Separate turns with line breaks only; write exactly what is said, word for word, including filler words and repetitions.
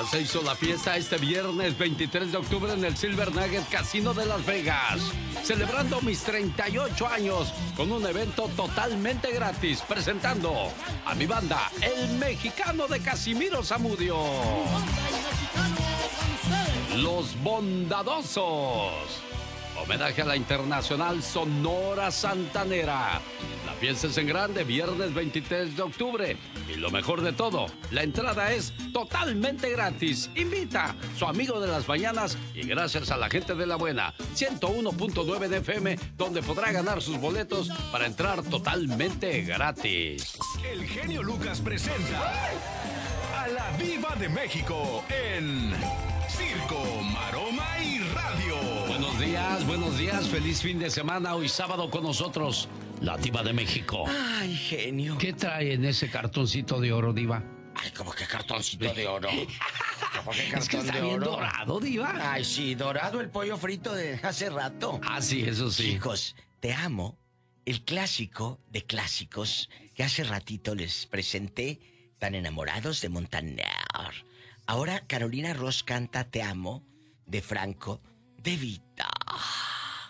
Ya se hizo la fiesta este viernes veintitrés de octubre en el Silver Nugget Casino de Las Vegas, celebrando mis treinta y ocho años con un evento totalmente gratis, presentando a mi banda, El Mexicano de Casimiro Zamudio, Los Bondadosos, homenaje a la internacional Sonora Santanera. La fiesta es en grande, viernes veintitrés de octubre. Y lo mejor de todo, la entrada es totalmente gratis. Invita a su amigo de las mañanas y gracias a la gente de La Buena, ciento uno punto nueve de F M, donde podrá ganar sus boletos para entrar totalmente gratis.
El genio Lucas presenta a la Diva de México en Circo, Maroma y Radio.
Buenos días, buenos días, feliz fin de semana. Hoy sábado con nosotros, la Diva de México.
Ay, genio.
¿Qué trae en ese cartoncito de oro, Diva?
Ay, como que cartoncito de oro. ¿Cómo que cartón
Es que está
de
bien
oro?
dorado, Diva.
Ay, sí, dorado el pollo frito de hace rato.
Ah, sí, eso sí.
Chicos, te amo. El clásico de clásicos que hace ratito les presenté, Tan enamorados de Montaner. Ahora Carolina Ross canta Te amo de Franco de Vita.